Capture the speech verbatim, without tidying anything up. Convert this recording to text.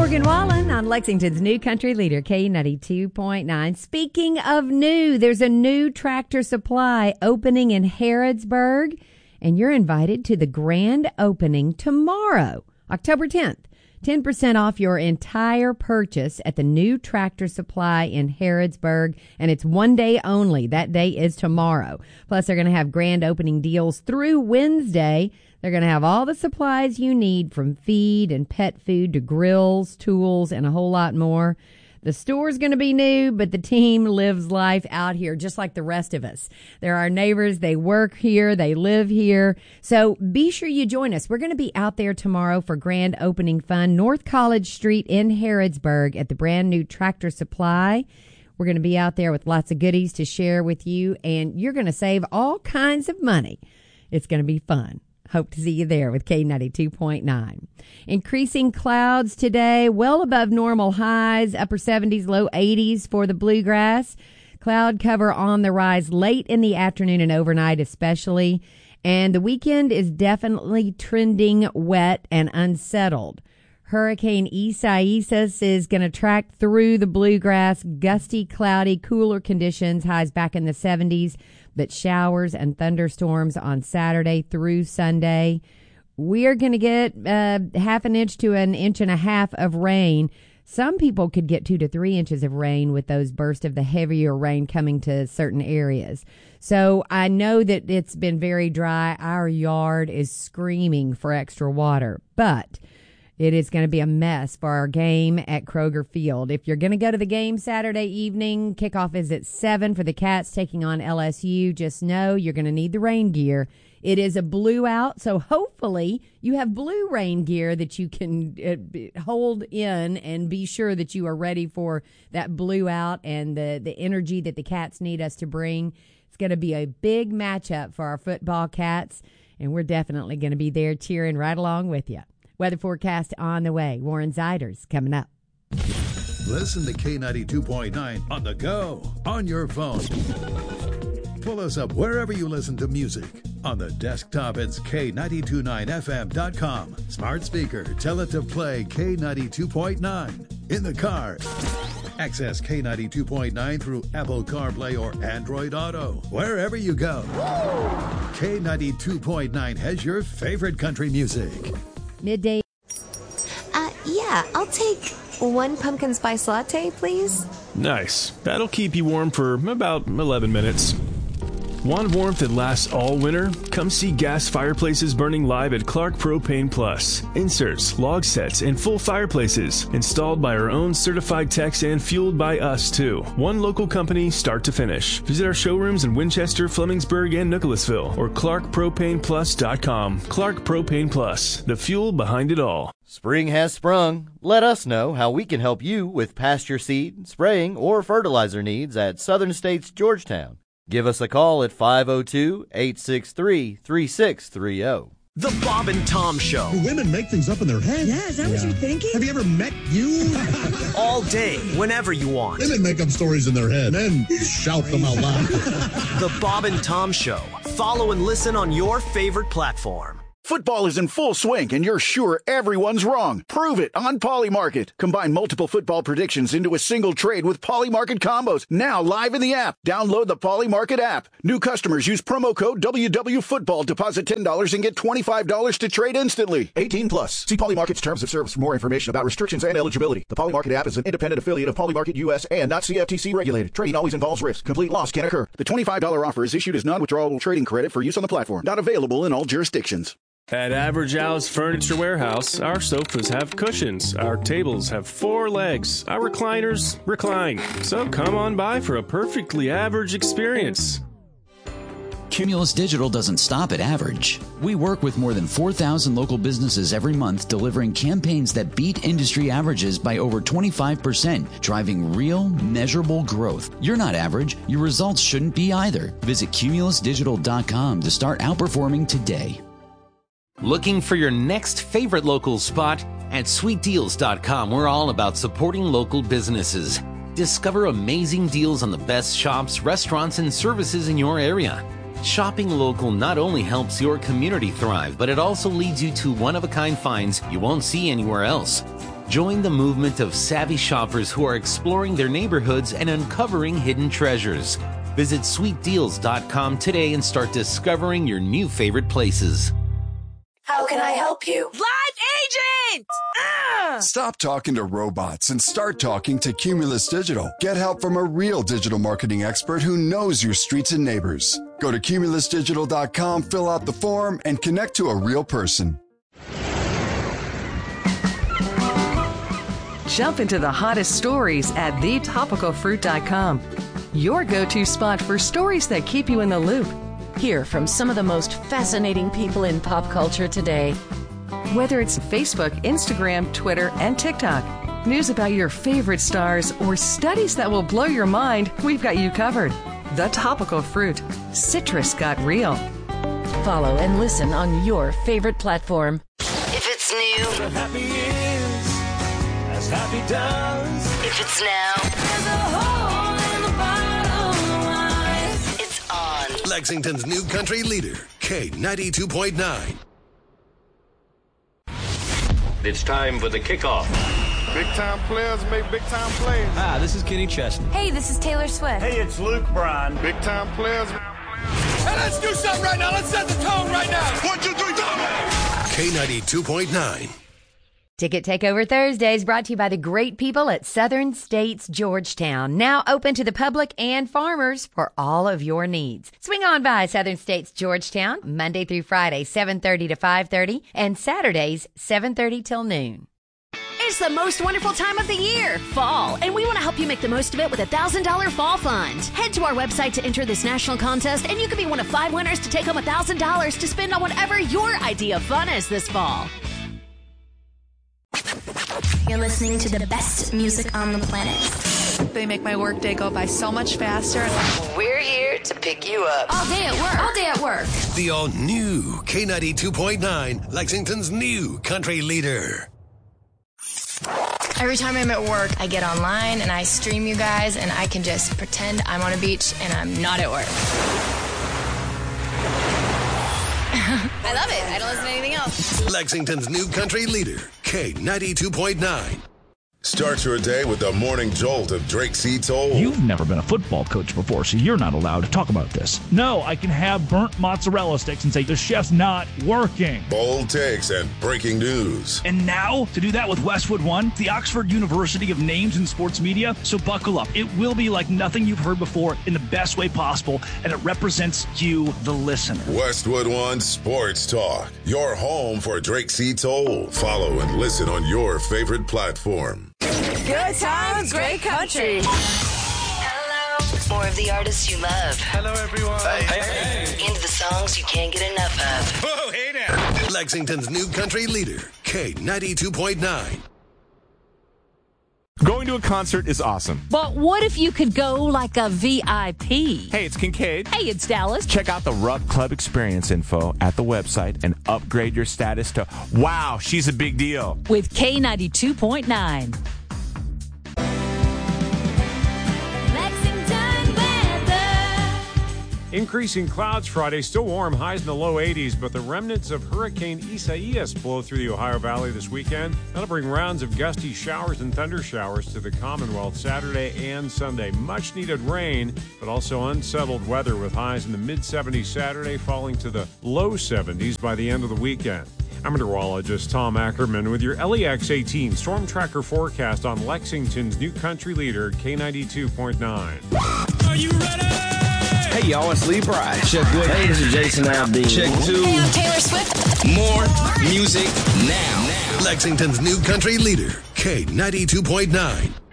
Morgan Wallen on Lexington's new country leader, K ninety-two point nine. Speaking of new, there's a new Tractor Supply opening in Harrodsburg, and you're invited to the grand opening tomorrow, October tenth. ten percent off your entire purchase at the new Tractor Supply in Harrodsburg, and it's one day only. That day is tomorrow. Plus, they're going to have grand opening deals through Wednesday. They're going to have all the supplies you need, from feed and pet food to grills, tools, and a whole lot more. The store's going to be new, but the team lives life out here just like the rest of us. They're our neighbors. They work here. They live here. So be sure you join us. We're going to be out there tomorrow for grand opening fun, North College Street in Harrodsburg at the brand new Tractor Supply. We're going to be out there with lots of goodies to share with you, and you're going to save all kinds of money. It's going to be fun. Hope to see you there with K ninety-two point nine. Increasing clouds today, well above normal highs, upper seventies, low eighties for the bluegrass. Cloud cover on the rise late in the afternoon and overnight especially. And the weekend is definitely trending wet and unsettled. Hurricane Isaias is going to track through the bluegrass. Gusty, cloudy, cooler conditions, highs back in the seventies, but showers and thunderstorms on Saturday through Sunday. We are going to get uh, half an inch to an inch and a half of rain. Some people could get two to three inches of rain with those bursts of the heavier rain coming to certain areas. So I know that it's been very dry. Our yard is screaming for extra water, but it is going to be a mess for our game at Kroger Field. If you're going to go to the game Saturday evening, kickoff is at seven for the Cats taking on L S U. Just know you're going to need the rain gear. It is a blue out, so hopefully you have blue rain gear that you can uh, hold in and be sure that you are ready for that blue out and the, the energy that the Cats need us to bring. It's going to be a big matchup for our football Cats, and we're definitely going to be there cheering right along with you. Weather forecast on the way. Warren Ziders coming up. Listen to K ninety-two point nine on the go, on your phone. Pull us up wherever you listen to music. On the desktop, it's K nine two nine F M dot com. Smart speaker, tell it to play K ninety-two point nine. In the car, access K ninety-two point nine through Apple CarPlay or Android Auto. Wherever you go, K ninety-two point nine has your favorite country music. Midday. Uh, yeah, I'll take one pumpkin spice latte, please. Nice. That'll keep you warm for about eleven minutes. Want warmth that lasts all winter? Come see gas fireplaces burning live at Clark Propane Plus. Inserts, log sets, and full fireplaces. Installed by our own certified techs and fueled by us, too. One local company, start to finish. Visit our showrooms in Winchester, Flemingsburg, and Nicholasville, or clark propane plus dot com. Clark Propane Plus, the fuel behind it all. Spring has sprung. Let us know how we can help you with pasture seed, spraying, or fertilizer needs at Southern States Georgetown. Give us a call at five oh two, eight six three, three six three oh. The Bob and Tom Show. Do women make things up in their head? Yeah, is that yeah. what you're thinking? Have you ever met you? All day, whenever you want. Women make up stories in their head, men shout them out loud. The Bob and Tom Show. Follow and listen on your favorite platform. Football is in full swing, and you're sure everyone's wrong. Prove it on Polymarket. Combine multiple football predictions into a single trade with Polymarket combos. Now live in the app. Download the Polymarket app. New customers use promo code W W Football. Deposit ten dollars and get twenty-five dollars to trade instantly. eighteen plus. See Polymarket's terms of service for more information about restrictions and eligibility. The Polymarket app is an independent affiliate of Polymarket U S and not C F T C regulated. Trading always involves risk. Complete loss can occur. The twenty-five dollars offer is issued as non-withdrawable trading credit for use on the platform. Not available in all jurisdictions. At Average Al's Furniture Warehouse, our sofas have cushions, our tables have four legs, our recliners recline. So come on by for a perfectly average experience. Cumulus Digital doesn't stop at average. We work with more than four thousand local businesses every month, delivering campaigns that beat industry averages by over twenty-five percent, driving real, measurable growth. You're not average. Your results shouldn't be either. Visit cumulus digital dot com to start outperforming today. Looking for your next favorite local spot? At sweet deals dot com, we're all about supporting local businesses. Discover amazing deals on the best shops, restaurants, and services in your area. Shopping local not only helps your community thrive, but it also leads you to one-of-a-kind finds you won't see anywhere else. Join the movement of savvy shoppers who are exploring their neighborhoods and uncovering hidden treasures. Visit sweet deals dot com today and start discovering your new favorite places. How can I help you? Live agent! Ah! Stop talking to robots and start talking to Cumulus Digital. Get help from a real digital marketing expert who knows your streets and neighbors. Go to cumulus digital dot com, fill out the form, and connect to a real person. Jump into the hottest stories at the topical fruit dot com. Your go-to spot for stories that keep you in the loop. Hear from some of the most fascinating people in pop culture today. Whether it's Facebook, Instagram, Twitter, and TikTok, news about your favorite stars, or studies that will blow your mind, we've got you covered. The Topical Fruit. Citrus got real. Follow and listen on your favorite platform. If it's new, the happy is as happy does. If it's now, there's a hole in the bottom line. It's on. Lexington's new country leader, K ninety-two point nine. It's time for the kickoff. Big time players make big time plays. Hi, this is Kenny Chesney. Hey, this is Taylor Swift. Hey, it's Luke Bryan. Big time players. Hey, let's do something right now. Let's set the tone right now. One, two, three, go! K ninety-two point nine. Ticket Takeover Thursdays brought to you by the great people at Southern States Georgetown. Now open to the public and farmers for all of your needs. Swing on by Southern States Georgetown Monday through Friday, seven thirty to five thirty, and Saturdays, seven thirty till noon. It's the most wonderful time of the year, fall, and we want to help you make the most of it with a one thousand dollars Fall Fund. Head to our website to enter this national contest, and you could be one of five winners to take home one thousand dollars to spend on whatever your idea of fun is this fall. You're listening to the best music on the planet. They make my workday go by so much faster. We're here to pick you up. All day at work. All day at work. The all-new K ninety-two point nine, Lexington's new country leader. Every time I'm at work, I get online and I stream you guys, and I can just pretend I'm on a beach and I'm not at work. I love it. I don't listen to anything else. Lexington's new country leader, K ninety-two point nine. Start your day with the morning jolt of Drake C. Toll. You've never been a football coach before, so you're not allowed to talk about this. No, I can have burnt mozzarella sticks and say the chef's not working. Bold takes and breaking news. And now, to do that with Westwood One, the Oxford University of names in sports media. So buckle up. It will be like nothing you've heard before in the best way possible, and it represents you, the listener. Westwood One Sports Talk, your home for Drake C. Toll. Follow and listen on your favorite platform. Good times, great country. Hello. More of the artists you love. Hello, everyone. Hey, hey. Into the songs you can't get enough of. Whoa, hey now. Lexington's new country leader, K ninety-two point nine. Going to a concert is awesome. But what if you could go like a V I P? Hey, it's Kincaid. Hey, it's Dallas. Check out the Rupp Club experience info at the website and upgrade your status to, wow, she's a big deal. With K ninety-two point nine. Increasing clouds Friday, still warm, highs in the low eighties, but the remnants of Hurricane Isaias blow through the Ohio Valley this weekend. That'll bring rounds of gusty showers and thunder showers to the Commonwealth Saturday and Sunday. Much needed rain, but also unsettled weather with highs in the mid seventies Saturday, falling to the low seventies by the end of the weekend. I'm meteorologist Tom Ackerman with your L E X eighteen Storm Tracker forecast on Lexington's new country leader, K ninety-two point nine. Are you ready? Hey, y'all, it's Lee Bryce. Check one. Hey, this is Jason Aldean. Check two. Hey, I'm Taylor Swift. More music now. Lexington's new country leader, K ninety-two point nine.